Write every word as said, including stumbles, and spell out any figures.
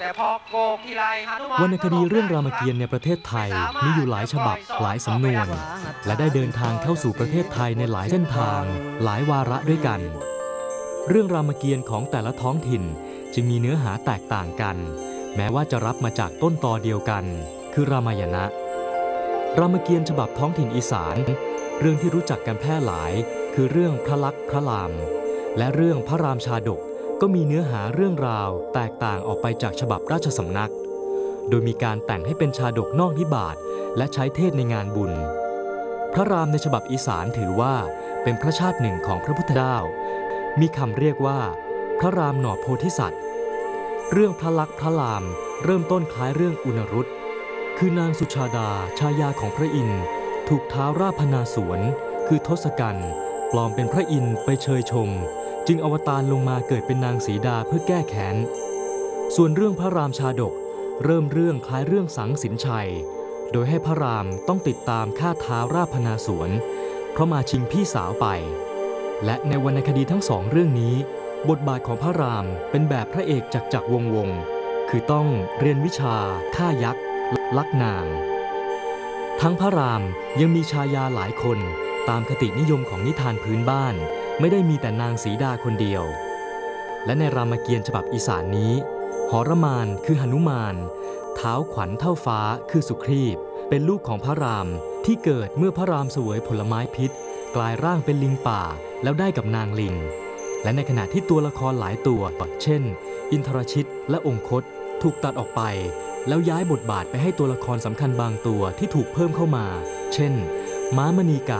วรรณคดีเรื่องรามเกียรติ์ในประเทศไทยมีอยู่หลายฉบับหลายสำนวนและได้เดินทางเข้าสู่ประเทศไทยในหลายเส้นทางหลายวาระด้วยกันเรื่องรามเกียรติ์ของแต่ละท้องถิ่นจึงมีเนื้อหาแตกต่างกันแม้ว่าจะรับมาจากต้นตอเดียวกันคือรามายณะรามเกียรติ์ฉบับท้องถิ่นอีสานเรื่องที่รู้จักกันแพร่หลายคือเรื่องพระลักษมณ์พระรามและเรื่องพระรามชาดกก็มีเนื้อหาเรื่องราวแตกต่างออกไปจากฉบับราชสำนักโดยมีการแต่งให้เป็นชาดกนอกนิบาตและใช้เทศในงานบุญพระรามในฉบับอีสานถือว่าเป็นพระชาติหนึ่งของพระพุทธเจ้ามีคำเรียกว่าพระรามหน่อโพธิสัตว์เรื่องพระลักษมณ์พระรามเริ่มต้นคล้ายเรื่องอุณรุตคือนางสุชาดาชายาของพระอินทร์ถูกท้าวราพนาสวนคือทศกัณฐ์ปลอมเป็นพระอินทร์ไปเชยชมจึงอวตารลงมาเกิดเป็นนางสีดาเพื่อแก้แค้นส่วนเรื่องพระรามชาดกเริ่มเรื่องคล้ายเรื่องสังสินชัยโดยให้พระรามต้องติดตามฆ่าท้าวราพนาสวนเพราะมาชิงพี่สาวไปและในวรรณคดีทั้งสองเรื่องนี้บทบาทของพระรามเป็นแบบพระเอกจักรจักรวงศ์วงศ์คือต้องเรียนวิชาฆ่ายักษ์ลักนางทั้งพระรามยังมีชายาหลายคนตามคตินิยมของนิทานพื้นบ้านไม่ได้มีแต่นางสีดาคนเดียวและในรามเกียรติ์ฉบับอีสานนี้หรมานคือหนุมานท้าวขวัญเท่าฟ้าคือสุครีพเป็นลูกของพระรามที่เกิดเมื่อพระรามเสวยผลไม้พิษกลายร่างเป็นลิงป่าแล้วได้กับนางลิงและในขณะที่ตัวละครหลายตัวเช่นอินทรชิตและองคตถูกตัดออกไปแล้วย้ายบทบาทไปให้ตัวละครสำคัญบางตัวที่ถูกเพิ่มเข้ามาเช่นม้ามณีกา